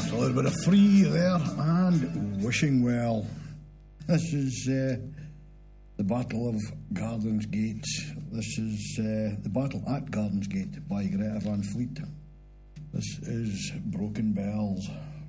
A little bit of Free there and Wishing Well. This is the Battle of Gardens Gate. This is the Battle at Gardens Gate by Greta Van Fleet. This is Broken Bells.